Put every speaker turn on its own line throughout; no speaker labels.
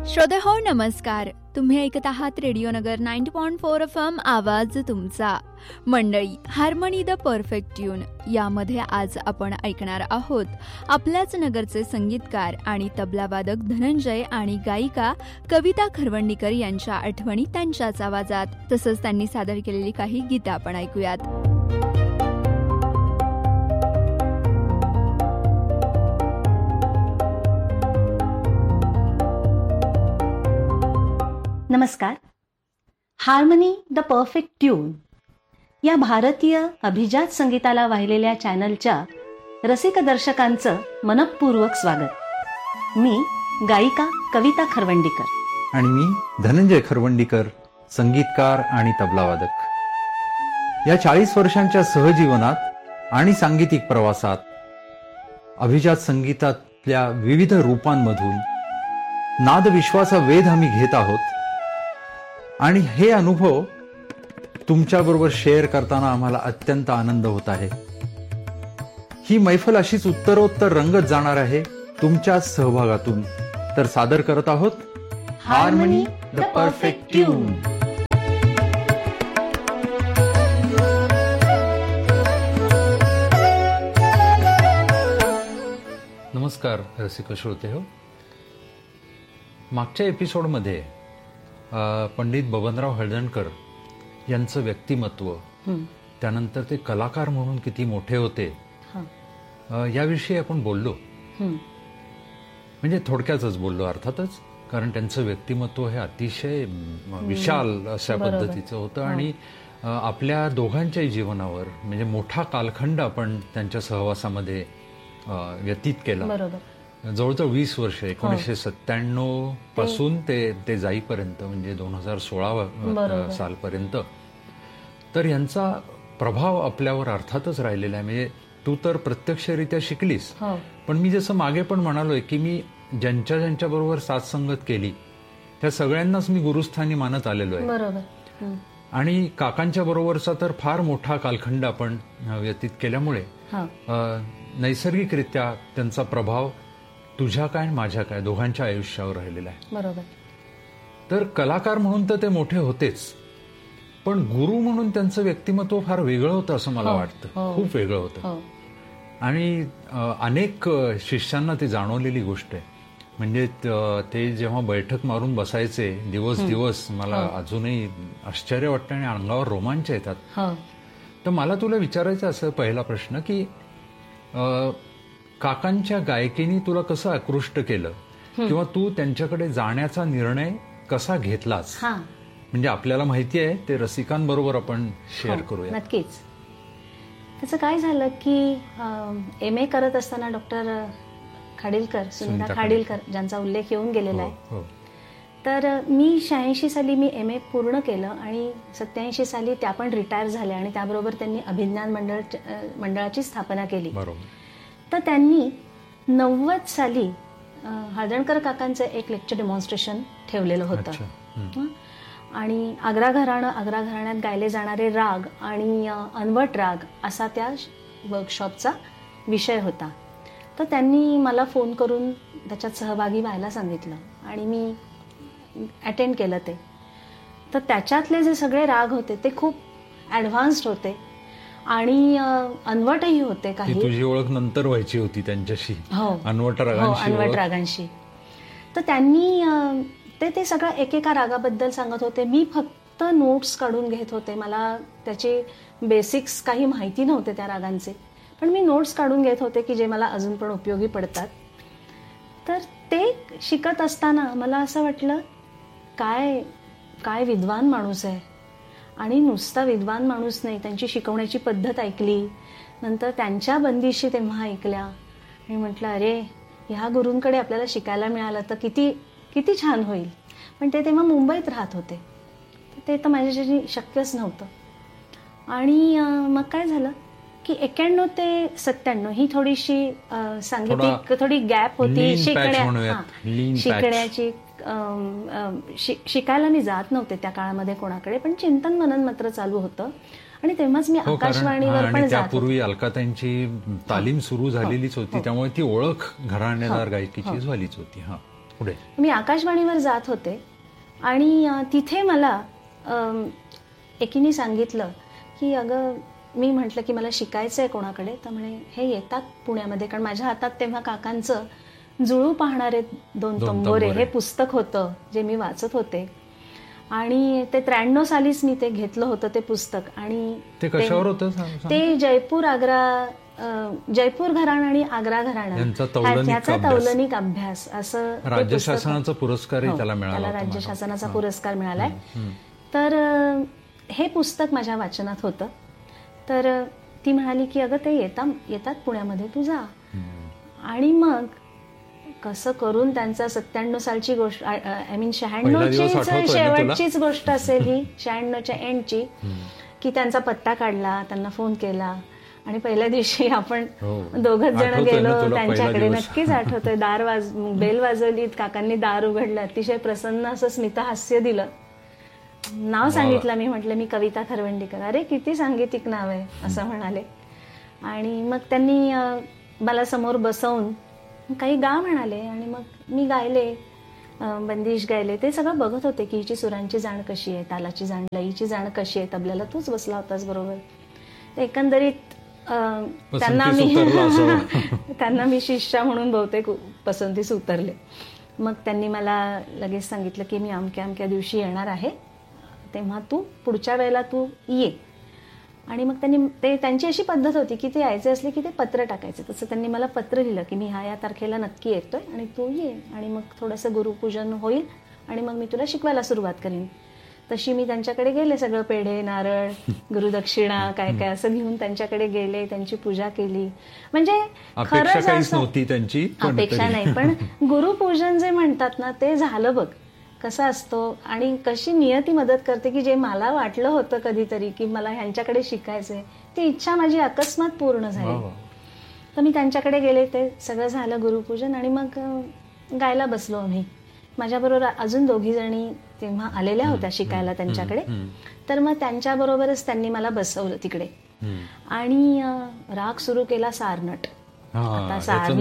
श्रोते हो नमस्कार. तुम्ही ऐकत आहात रेडिओ नगर 90.4 FM आवाज तुमचा. मंडळी, हार्मनी द परफेक्ट ट्यून यामध्ये आज आपण ऐकणार आहोत आपल्याच नगरचे संगीतकार आणि तबलावादक धनंजय आणि गायिका कविता खरवंडीकर यांच्या आठवणी त्यांच्याच आवाजात. तसंच त्यांनी सादर केलेली काही गीतं आपण ऐकूयात.
नमस्कार. हार्मनी द परफेक्ट ट्यून या भारतीय अभिजात संगीताला वाहिलेल्या चॅनलच्या रसिक दर्शकांचं मनःपूर्वक स्वागत. मी गायिका कविता खरवंडीकर
आणि मी धनंजय खरवंडीकर, संगीतकार आणि तबलावादक. या 40 वर्षांच्या सहजीवनात आणि सांगीतिक प्रवासात अभिजात संगीतातल्या विविध रूपांमधून नादविश्वाचा वेध आम्ही घेत आहोत आणि हे अनुभव तुमच्याबरोबर शेअर करताना आम्हाला अत्यंत आनंद होत आहे. ही मैफल अशीच उत्तरोत्तर रंगत जाणार आहे तुमच्याच सहभागातून. तर सादर करत आहोत हार्मनी द परफेक्ट ट्यून. नमस्कार रसिक श्रोते हो. मागच्या एपिसोडमध्ये पंडित बबनराव हळदणकर यांचं व्यक्तिमत्व, त्यानंतर ते कलाकार म्हणून किती मोठे होते याविषयी आपण बोललो. म्हणजे थोडक्यातच बोललो अर्थातच, कारण त्यांचं व्यक्तिमत्व हे अतिशय विशाल अशा पद्धतीचं होतं आणि आपल्या दोघांच्याही जीवनावर म्हणजे मोठा कालखंड आपण त्यांच्या सहवासामध्ये व्यतीत केला. जवळजवळ 20 वर्ष, 1997 पासून ते जाईपर्यंत म्हणजे 2016 सालपर्यंत. तर यांचा प्रभाव आपल्यावर अर्थातच राहिलेला आहे. म्हणजे तू तर प्रत्यक्षरित्या शिकलीस, पण मी जसं मागे पण म्हणालोय की मी ज्यांच्या बरोबर साथसंगत केली त्या सगळ्यांनाच मी गुरुस्थानी मानत आलेलो आहे. आणि काकांच्या बरोबरचा तर फार मोठा कालखंड आपण व्यतीत केल्यामुळे नैसर्गिकरित्या त्यांचा प्रभाव तुझ्या काय आणि माझ्या काय दोघांच्या आयुष्यावर राहिलेला आहे.
बरोबर.
तर कलाकार म्हणून तर ते मोठे होतेच, पण गुरु म्हणून त्यांचं व्यक्तिमत्व फार वेगळं होतं असं मला वाटतं. खूप वेगळं होतं आणि अनेक शिष्यांना ते जाणवलेली गोष्ट आहे. म्हणजे ते जेव्हा बैठक मारून बसायचे दिवस मला अजूनही आश्चर्य वाटतं आणि अंगावर रोमांच येतात. तर मला तुला विचारायचं असं पहिला प्रश्न की काकांच्या गायकीने तुला कसं आकृष्ट केलं किंवा तू त्यांच्याकडे जाण्याचा निर्णय कसा घेतलास? म्हणजे आपल्याला माहिती आहे ते रसिकांबरोबर आपण शेअर करूया.
नक्कीच. त्याचं काय झालं की MA करत असताना डॉक्टर खाडीलकर, सुनीता खाडीलकर ज्यांचा उल्लेख येऊन गेलेला आहे, तर मी 86 साली मी MA पूर्ण केलं आणि 87 साली त्या पण रिटायर झाल्या आणि त्याबरोबर त्यांनी अभिज्ञान मंडळाची स्थापना केली. तर त्यांनी 90 साली हळदणकर काकांचं एक लेक्चर डेमॉन्स्ट्रेशन ठेवलेलं होतं आणि आग्रा घराण्यात गायले जाणारे राग आणि अनवट राग असा त्या वर्कशॉपचा विषय होता. तर त्यांनी मला फोन करून त्याच्यात सहभागी व्हायला सांगितलं आणि मी अटेंड केलं ते. तर त्याच्यातले जे सगळे राग होते ते खूप ॲडव्हान्स्ड होते आणि अनवटही होते. काही
तुझी ओळख नंतर व्हायची होती त्यांच्याशी, अनवट
रागांशी. तर त्यांनी ते सगळं एकेका रागाबद्दल सांगत होते. मी फक्त नोट्स काढून घेत होते. मला त्याचे बेसिक्स काही माहिती नव्हते त्या रागांचे, पण मी नोट्स काढून घेत होते की जे मला अजून पण उपयोगी पडतात. तर ते शिकत असताना मला असं वाटलं काय विद्वान माणूस आहे. आणि नुसता विद्वान माणूस नाही, त्यांची शिकवण्याची पद्धत ऐकली, नंतर त्यांच्या बंदिशी तेव्हा ऐकल्या आणि म्हटलं अरे ह्या गुरूंकडे आपल्याला शिकायला मिळालं तर किती छान होईल. पण ते तेव्हा मुंबईत राहत होते, ते तर माझ्यासाठी शक्यच नव्हतं. आणि मग काय झालं की 91 ते 97 ही थोडीशी सांगीतिक थोडी गॅप होती शिकण्याची. शिकायला मी जात नव्हते त्या काळामध्ये कोणाकडे, पण चिंतन मनन मात्र चालू होतं आणि तेव्हाच मी आकाशवाणीवर पण
त्यापूर्वी अलकाताईंची तालीम सुरू झालेलीच होती, त्यामुळे ती ओळख घराणेदार गायकीची झालीच होती. पुढे
मी आकाशवाणीवर जात होते आणि तिथे मला एकीने सांगितलं की अगं, मी म्हटलं की मला शिकायचं आहे कोणाकडे, तर म्हणे हे येतात पुण्यामध्ये. कारण माझ्या हातात तेव्हा काकांचं जुळू पाहणारे दोन तंबोरे हे पुस्तक होतं जे मी वाचत होते आणि ते 93 सालीच मी ते घेतलं होतं ते पुस्तक. आणि
ते कशावर होतं?
ते जयपूर घराणं आणि आग्रा घराणं ह्याचा तौलनिक अभ्यास असं
राज्य शासनाचा पुरस्कारही त्याला मिळाला.
त्याला राज्य शासनाचा पुरस्कार मिळालाय. तर हे पुस्तक माझ्या वाचनात होतं. तर ती म्हणाली की अगं, ते येतात पुण्यामध्ये, तू जा. आणि मग कसं करून त्यांचा 97 सालची गोष्ट, 96ची शेवटचीच गोष्ट असेल ही, 96च्या एंडची, की त्यांचा पत्ता काढला, त्यांना फोन केला आणि पहिल्या दिवशी आपण दोघच जण गेलो त्यांच्याकडे. नक्कीच आठवतंय. बेल वाजवली, काकांनी दार उघडलं, अतिशय प्रसन्न असं स्मितहास्य दिलं, नाव सांगितलं. मी म्हटलं मी कविता खरवंडीकर. अरे किती सांगीतिक नाव आहे असं म्हणाले. आणि मग त्यांनी मला समोर बसवून काही गा म्हणाले आणि मग मी गायले, बंदिश गायले. ते सगळं बघत होते की हिची सुरांची जाण कशी आहे, तालाची जाण, लईची जाण कशी आहे. तबल्याला तूच बसला होतास बरोबर. तर एकंदरीत त्यांना मी शिष्या म्हणून बहुतेक पसंतीस उतरले. मग त्यांनी मला लगेच सांगितलं की मी अमक्या अमक्या दिवशी येणार आहे, तेव्हा तू पुढच्या वेळेला तू ये. आणि मग त्यांची अशी पद्धत होती की ते यायचे असले की ते पत्र टाकायचे. तसं त्यांनी मला पत्र लिहिलं की मी या तारखेला नक्की येतोय आणि तू ये. आणि मग थोडंसं गुरुपूजन होईल आणि मग मी तुला शिकवायला सुरुवात करीन. तशी मी त्यांच्याकडे गेले, सगळं पेढे, नारळ, गुरुदक्षिणा काय काय असं घेऊन त्यांच्याकडे गेले, त्यांची पूजा केली. म्हणजे खरंच असं
त्यांची
अपेक्षा नाही, पण गुरुपूजन जे म्हणतात ना ते झालं बघ. कसं असतो आणि कशी नियती मदत करते की जे मला वाटलं होतं कधीतरी की मला ह्यांच्याकडे शिकायचंय, ती इच्छा माझी अकस्मात पूर्ण झाली. तर मी त्यांच्याकडे गेले, ते सगळं झालं गुरुपूजन आणि मग गायला बसलो आम्ही. माझ्याबरोबर अजून 2 जणी तेव्हा आलेल्या होत्या शिकायला त्यांच्याकडे. तर मग त्यांच्याबरोबरच त्यांनी मला बसवलं तिकडे आणि राग सुरू केला सारनट. आता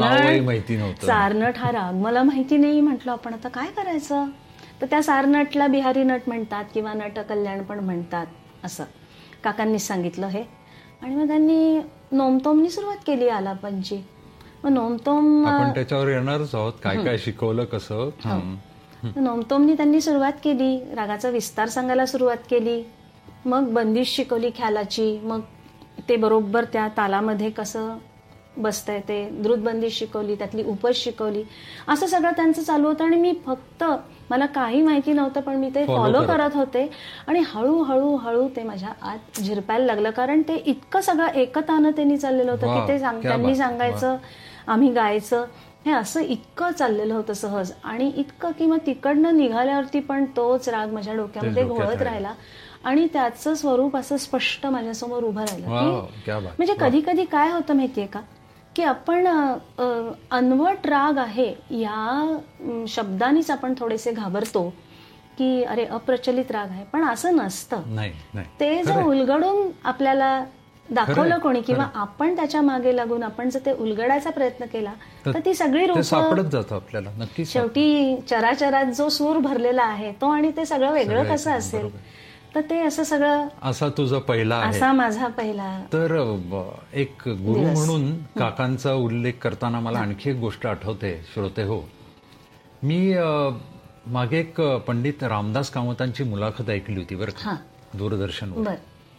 सारनट हा राग मला माहिती नाही. म्हटलं आपण आता काय करायचं. तर त्या सारनटला बिहारी नट म्हणतात किंवा नट कल्याण पण म्हणतात असं काकांनीच सांगितलं हे. आणि मग त्यांनी नोमतोमनी सुरुवात केली आलापांची. मग नोमतोम
आपण त्याच्यावर येणारच आहोत, काय काय शिकवलं कसं.
नोमतोमनी त्यांनी सुरुवात केली, रागाचा विस्तार सांगायला सुरुवात केली, मग बंदिश शिकवली ख्यालाची, मग ते बरोबर त्या तालामध्ये कसं बसतंय ते द्रुतबंदिश शिकवली, त्यातली उपज शिकवली. असं सगळं त्यांचं चालू होतं आणि मी फक्त, मला काही माहिती नव्हतं पण मी ते फॉलो करत होते. आणि हळूहळू हळू ते माझ्या आत झिरपायला लागलं, कारण ते इतकं सगळं एकतानं त्यांनी चाललेलं होतं की ते त्यांनी सांगायचं, आम्ही गायचं, हे असं इतकं चाललेलं होतं सहज. आणि इतकं की मग तिकडनं निघाल्यावरती पण तोच राग माझ्या डोक्यामध्ये घोळत राहिला आणि त्याचं स्वरूप असं स्पष्ट माझ्यासमोर उभं राहिलं. म्हणजे कधी कधी काय होतं माहितीये का, की आपण अनवट राग आहे या शब्दानीच आपण थोडेसे घाबरतो की अरे अप्रचलित राग आहे, पण असं नसतं. ते जर उलगडून आपल्याला दाखवलं कोणी किंवा आपण त्याच्या मागे लागून आपण जर ते उलगडायचा प्रयत्न केला तर ती सगळी रूपं
सापडत जातं आपल्याला. नक्की
शेवटी चराचरात जो सूर भरलेला आहे तो आणि ते सगळं वेगळं कसं असेल. तर ते असं सगळं,
असा तुझा पहिला आहे,
असा माझा पहिला.
तर एक गुरु म्हणून काकांचा उल्लेख करताना मला आणखी एक गोष्ट आठवते श्रोते हो. मी मागे एक पंडित रामदास कामतांची मुलाखत ऐकली होती बरं का, दूरदर्शनवर.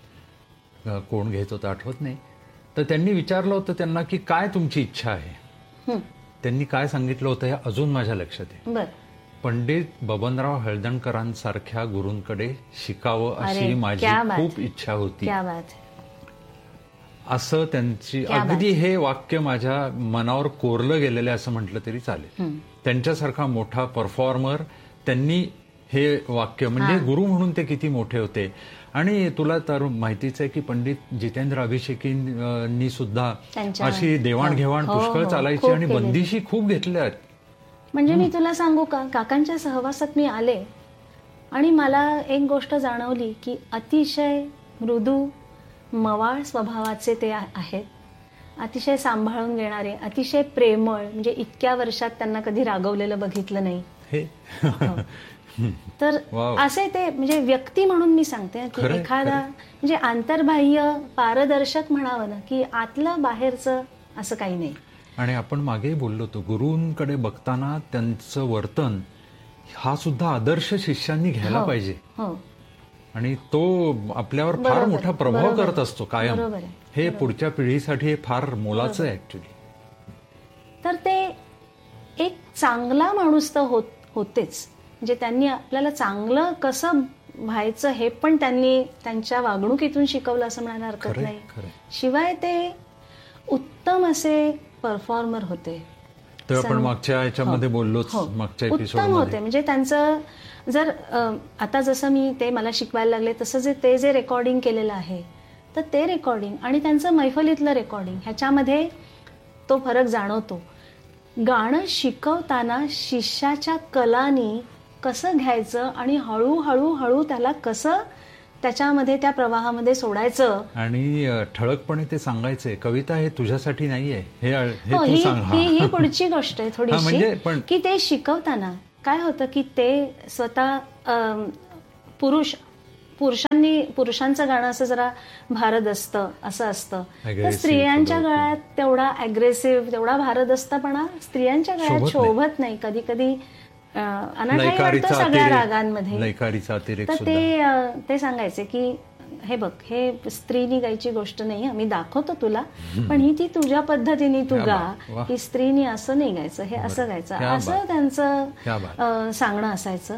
कोण घेत होतं आठवत नाही. तर त्यांनी विचारलं होतं त्यांना की काय तुमची इच्छा आहे. त्यांनी काय सांगितलं होतं हे अजून माझ्या लक्षात आहे. पंडित बबनराव हळदणकरांसारख्या गुरूंकडे शिकावं अशी माझी खूप इच्छा होती, असं त्यांची अगदी हे वाक्य माझ्या मनावर कोरलं गेलेलं असं म्हटलं तरी चालेल. त्यांच्यासारखा मोठा परफॉर्मर, त्यांनी हे वाक्य, म्हणजे गुरु म्हणून ते किती मोठे होते. आणि तुला तर माहितीच आहे की पंडित जितेंद्र अभिषेकींनी सुद्धा अशी देवाणघेवाण पुष्कळ चालायची आणि बंदिशी खूप घेतल्या.
म्हणजे मी तुला सांगू का, काकांच्या सहवासात मी आले आणि मला एक गोष्ट जाणवली की अतिशय मृदू मवाळ स्वभावाचे ते आहेत, अतिशय सांभाळून घेणारे, अतिशय प्रेमळ. म्हणजे इतक्या वर्षात त्यांना कधी रागवलेलं बघितलं नाही.
हे
तर असे ते म्हणजे व्यक्ती म्हणून मी सांगते की एखादा म्हणजे आंतरबाह्य पारदर्शक म्हणावं ना, की आतलं बाहेरचं असं काही नाही.
आणि आपण मागेही बोललो होतो, गुरूंकडे बघताना त्यांचं वर्तन हा सुद्धा आदर्श शिष्यांनी घ्यायला पाहिजे. आणि तो आपल्यावर फार मोठा प्रभाव करत असतो कायम. हे पुढच्या पिढीसाठी फार मोलाचं आहे ऍक्च्युली.
तर ते एक चांगला माणूस तर होतेच, म्हणजे त्यांनी आपल्याला चांगलं कसं व्हायचं हे पण त्यांनी त्यांच्या वागणुकीतून शिकवलं असं म्हणायला हरकत नाही. शिवाय ते उत्तम असे परफॉर्मर होते.
तर आपण मागच्या याच्यामध्ये बोललोच, मागच्या
उत्तम होते. म्हणजे त्यांचं जर आता जसं मी ते मला शिकवायला लागले तसं ते जे रेकॉर्डिंग केलेलं आहे, तर ते रेकॉर्डिंग आणि त्यांचं मैफलीतलं रेकॉर्डिंग ह्याच्यामध्ये तो फरक जाणवतो. गाणं शिकवताना शिष्याच्या कलानी कसं घ्यायचं आणि हळूहळू त्याला कसं त्याच्यामध्ये त्या प्रवाहामध्ये सोडायचं.
आणि ठळकपणे ते सांगायचंय, कविता हे तुझ्यासाठी नाहीये, हे तू सांग.
ही पुढची गोष्ट आहे थोडीशी, की ते शिकवताना काय होतं की ते स्वतः पुरुषांचं गाणं असं जरा भारदस्त असं असतं, तर स्त्रियांच्या गळ्यात तेवढा अग्रेसिव्ह तेवढा भारदस्तपणा स्त्रियांच्या गळ्यात शोभत नाही. कधी कधी अनाठाई वाटतं सगळ्या रागांमध्ये. तर ते सांगायचे की हे बघ, हे स्त्रीनी गायची गोष्ट नाही, आम्ही दाखवतो तुला, पण ही ती तुझ्या पद्धतीने तू गा, की स्त्रीनी असं नाही गायचं, हे असं गायचं, असं त्यांचं सांगणं असायचं.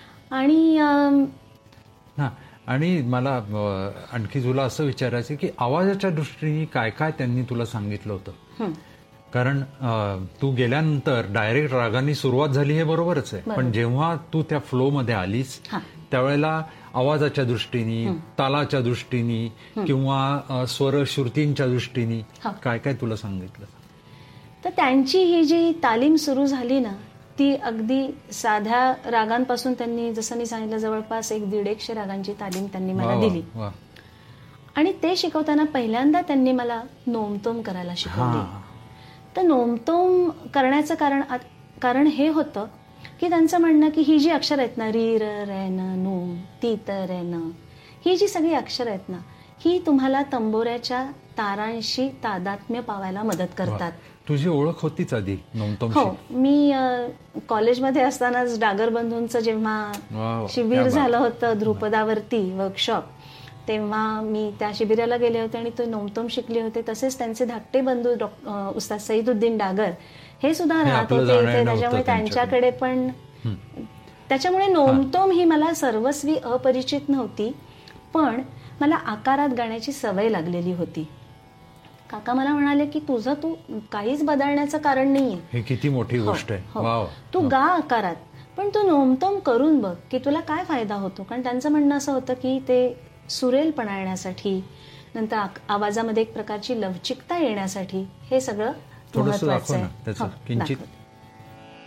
आणि मला आणखी तुला असं विचारायचं की आवाजाच्या दृष्टीने काय काय त्यांनी तुला सांगितलं होतं. कारण तू गेल्यानंतर डायरेक्ट रागांनी सुरुवात झाली हे बरोबरच आहे, पण जेव्हा तू त्या फ्लो मध्ये आलीस त्यावेळेला आवाजाच्या दृष्टीने, तालाच्या दृष्टीने किंवा स्वर श्रुतींच्या दृष्टीने काय काय तुला सांगितलं?
तर त्यांची ही जी तालीम सुरू झाली ना, ती अगदी साध्या रागांपासून त्यांनी, जसं मी सांगितलं, जवळपास 100-150 रागांची तालीम त्यांनी मला दिली. आणि ते शिकवताना पहिल्यांदा त्यांनी मला नोमतोम करायला शिकवली. तर नोमतोम करण्याचं कारण हे होतं की त्यांचं म्हणणं की ही जी अक्षर आहेत ना, री र रे न नोम ती त रे न, ही जी सगळी अक्षर आहेत ना, ही तुम्हाला तंबोऱ्याच्या तारांशी तादात्म्य पावायला मदत करतात.
तुझी ओळख होतीच आधी नोमतोमशी?
हो, मी कॉलेजमध्ये असतानाच डागर बंधूंचं जेव्हा शिबिर झालं होतं ध्रुपदावरती वर्कशॉप, तेव्हा मी त्या शिबिराला गेले होते आणि तो नोमतोम शिकले होते. तसेच त्यांचे धाकटे बंधू उस्ताद सईदुद्दीन डागर हे सुद्धा राहत होते इथे, त्याच्यामुळे त्यांच्याकडे पण, त्याच्यामुळे नोमतोम ही मला सर्वस्वी अपरिचित नव्हती, पण मला आकारात गाण्याची सवय लागलेली होती. काका मला म्हणाले की तुझं तू काहीच बदलण्याचं कारण नाहीये,
हे किती मोठी गोष्ट आहे,
तू गा आकारात, पण तू नोमतोम करून बघ की तुला काय फायदा होतो. कारण त्यांचं म्हणणं असं होतं की ते सुरेलपणा येण्यासाठी, नंतर आवाजामध्ये एक प्रकारची लवचिकता येण्यासाठी हे सगळं महत्वाचं आहे.